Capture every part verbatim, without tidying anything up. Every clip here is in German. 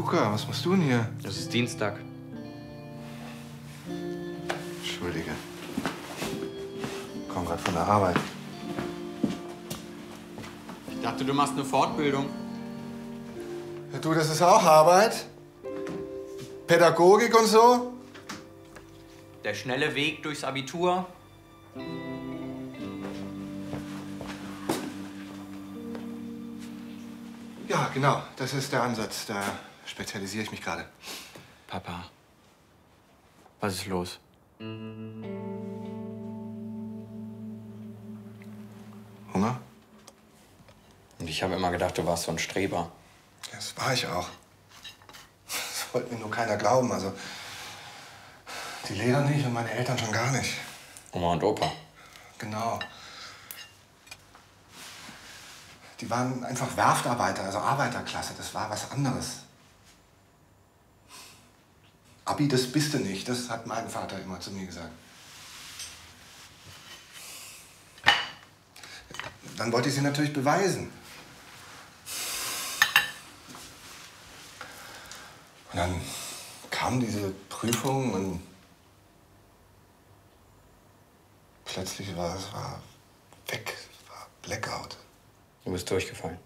Luca, was machst du denn hier? Es ist Dienstag. Entschuldige. Ich komm grad von der Arbeit. Ich dachte, du machst eine Fortbildung. Ja, du, das ist auch Arbeit? Pädagogik und so? Der schnelle Weg durchs Abitur. Ja, genau. Das ist der Ansatz. Da spezialisiere ich mich gerade. Papa, was ist los? Hunger? Und ich habe immer gedacht, du warst so ein Streber. Das war ich auch. Das wollte mir nur keiner glauben. Also, die Lehrer nicht und meine Eltern schon gar nicht. Oma und Opa. Genau. Die waren einfach Werftarbeiter, also Arbeiterklasse. Das war was anderes. Abi, das bist du nicht. Das hat mein Vater immer zu mir gesagt. Dann wollte ich sie natürlich beweisen. Und dann kam diese Prüfung und plötzlich war es war weg, es war Blackout. Du bist durchgefallen.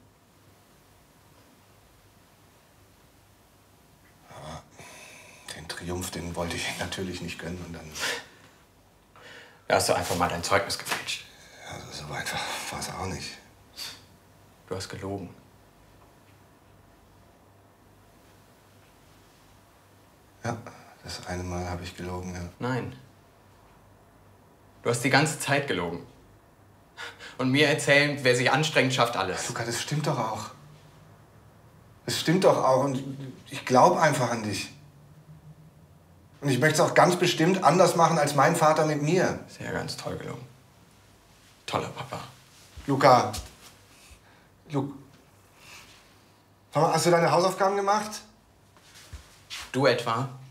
Aber den Triumph, den wollte ich natürlich nicht gönnen und dann... Da hast du einfach mal dein Zeugnis gefälscht. Also so einfach war es auch nicht. Du hast gelogen. Ja, das eine Mal habe ich gelogen, ja. Nein. Du hast die ganze Zeit gelogen. Und mir erzählen, wer sich anstrengt, schafft alles. Luca, das stimmt doch auch. Das stimmt doch auch und ich glaube einfach an dich. Und ich möchte es auch ganz bestimmt anders machen als mein Vater mit mir. Sehr ganz toll gelungen. Toller Papa. Luca. Lu Hast du deine Hausaufgaben gemacht? Du etwa?